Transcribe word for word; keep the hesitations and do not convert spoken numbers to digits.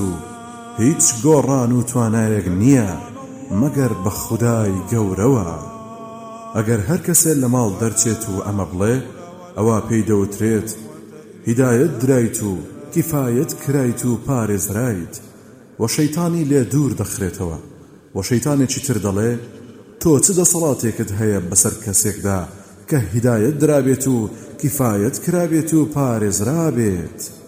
هیچ گۆڕان و توانایەک نییە مەگەر بە خودای گەورەوە. ئەگەر هەر کەسێ لە ماڵ دەرچێت و ئەمە بڵێ ئەوە پێی دەوترێت هیدایەت درایت و کیفایەت کرایت و پارێزرایت و شەیتانی لێ دوور دەخرێتەوە و شەیتانێکی تر دەڵێ تۆ چ دەسەڵاتێکت هەیە بەسەر کەسێکدا کە هیدایەت درابێت و کیفایەت کرابێت و پارێزرابێت.